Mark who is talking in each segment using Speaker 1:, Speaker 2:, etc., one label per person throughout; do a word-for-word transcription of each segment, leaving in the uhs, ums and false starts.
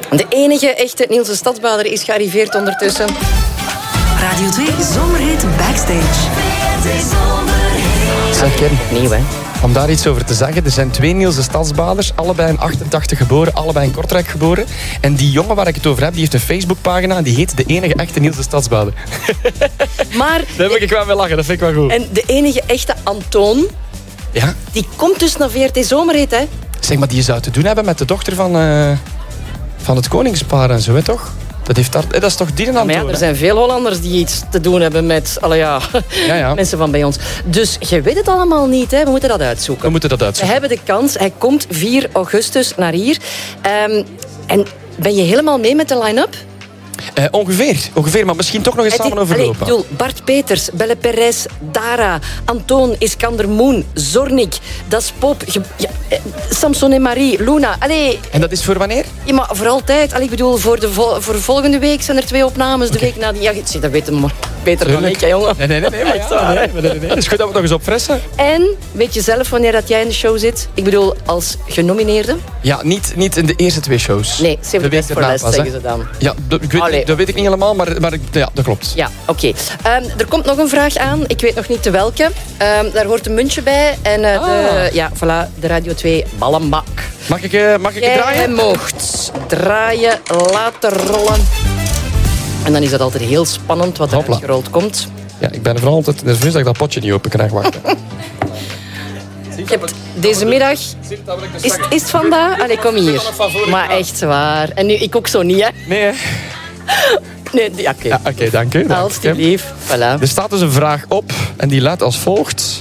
Speaker 1: De enige echte Niels de Stadsbader is gearriveerd ondertussen.
Speaker 2: Radio twee Zomerhit Backstage.
Speaker 1: Herken, nieuw hè.
Speaker 3: Om daar iets over te zeggen, er zijn twee Niels de Stadsbaders, allebei in achtentachtig geboren, allebei in Kortrijk geboren. En die jongen waar ik het over heb, die heeft een Facebookpagina en die heet de enige echte Niels de Stadsbader.
Speaker 1: Maar...
Speaker 3: Daar moet ik wel mee lachen, dat vind ik wel goed.
Speaker 1: En de enige echte Antoon,
Speaker 3: Ja?
Speaker 1: die komt dus naar V R T Zomerhit, hè.
Speaker 3: Zeg, maar die zou te doen hebben met de dochter van, uh, van het koningspaar en zo, hè, toch? Dat, heeft daar, dat is toch die een Antoon?
Speaker 1: Maar ja, er zijn veel Hollanders die iets te doen hebben met allee, ja,
Speaker 3: Ja, ja.
Speaker 1: mensen van bij ons. Dus je weet het allemaal niet, hè. We moeten dat uitzoeken.
Speaker 3: We moeten dat
Speaker 1: We
Speaker 3: uitzoeken.
Speaker 1: hebben de kans. Hij komt vier augustus naar hier. Um, en ben je helemaal mee met de line-up?
Speaker 3: Uh, ongeveer, ongeveer, maar misschien toch nog eens
Speaker 1: Het is-
Speaker 3: samen
Speaker 1: allee,
Speaker 3: overlopen.
Speaker 1: ik bedoel, Bart Peters, Belle Perez, Dara, Antoon, Iskander Moen, Zornik, Das Pop, ge- ja, eh, Samson en Marie, Luna. Allee,
Speaker 3: En dat is voor wanneer?
Speaker 1: ja, maar voor altijd. Allee, ik bedoel, voor, de vo- voor volgende week zijn er twee opnames. De week nadien. Ja, zie, dat weten we maar beter dan ik, hè, jongen.
Speaker 3: Nee, nee, nee, nee, maar ja, nee, nee, nee, nee. Het is goed dat we het nog eens opfressen.
Speaker 1: En weet je zelf wanneer dat jij in de show zit? Ik bedoel, als genomineerde?
Speaker 3: Ja, niet, niet in de eerste twee shows.
Speaker 1: Nee, save the
Speaker 3: De week
Speaker 1: best for
Speaker 3: erna
Speaker 1: last,
Speaker 3: pas, hè.
Speaker 1: zeggen ze dan.
Speaker 3: Ja, dat, ik weet,
Speaker 1: Allee.
Speaker 3: niet- dat weet ik niet helemaal, maar, maar ik- ja, dat klopt.
Speaker 1: Ja, oké. Ehm, er komt nog een vraag aan. Ik weet nog niet de welke. Ehm, daar hoort een muntje bij. En eh, de,
Speaker 3: Ah.
Speaker 1: ja, voilà, de Radio twee ballenbak.
Speaker 3: Mag ik, uh, mag ik het
Speaker 1: Jij
Speaker 3: draaien?
Speaker 1: mocht draaien, laten rollen. En dan is dat altijd heel spannend wat er
Speaker 3: Hopla.
Speaker 1: uitgerold komt.
Speaker 3: Ja, ik ben vooral altijd nerveus dat ik dat potje niet open krijg. Wachten.
Speaker 1: Je hebt deze middag... Is, is het vandaag? Allee, kom hier. Maar echt waar. En nu, ik ook zo niet, hè.
Speaker 3: Nee, hè?
Speaker 1: Nee, ja, oké.
Speaker 3: Ja, oké, dank u. dank u.
Speaker 1: Alsjeblieft. Voilà.
Speaker 3: Er staat dus een vraag op en die luidt als volgt.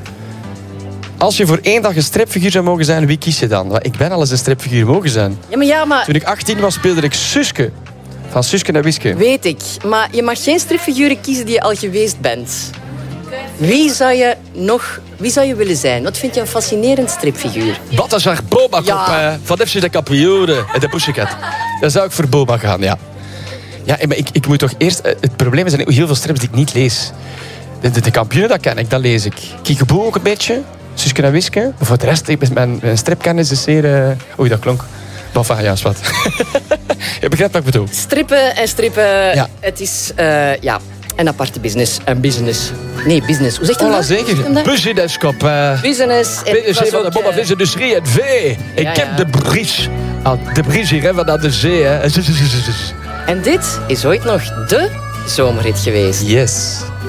Speaker 3: Als je voor één dag een stripfiguur zou mogen zijn, wie kies je dan? Want ik ben al eens een stripfiguur mogen zijn.
Speaker 1: Ja, maar ja, maar...
Speaker 3: Toen ik achttien was, speelde ik Suske. Van Suske naar Wiske.
Speaker 1: Weet ik. Maar je mag geen stripfiguren kiezen die je al geweest bent. Wie zou je nog... Wie zou je willen zijn? Wat vind je een fascinerend stripfiguur?
Speaker 3: Balthazar Boba
Speaker 1: Ja.
Speaker 3: op, uh, van F C de Capriole en de Pussycat. Dan zou ik voor Boba gaan, ja. Ja, maar ik, ik moet toch eerst... uh, Het probleem is, er zijn heel veel strips die ik niet lees. De, de, de kampioenen, dat ken ik, dat lees ik. Kiekeboe ook een beetje. Suske en Wiske. Maar voor de rest, ik ben- mijn, mijn stripkennis is zeer... Uh... Oei, dat klonk... Enfin, ja, is wat. Je begrijpt wat ik bedoel.
Speaker 1: Strippen en strippen.
Speaker 3: Ja.
Speaker 1: Het is... eh, ja, een aparte business. Een business. Nee, business. Hoe zegt je
Speaker 3: Voilà,
Speaker 1: dat? Hoe zegt
Speaker 3: zeker.
Speaker 1: je dat?
Speaker 3: Business-kop. Uh...
Speaker 1: Business. En het
Speaker 3: P D C
Speaker 1: was
Speaker 3: van de
Speaker 1: ook,
Speaker 3: Bomba
Speaker 1: eh,
Speaker 3: Visindustrie en V. Ik
Speaker 1: ja.
Speaker 3: heb de bries. Ah, de bries hier, hè, vanuit de zee. Hè.
Speaker 1: En dit is ooit nog de zomerhit geweest.
Speaker 3: Yes.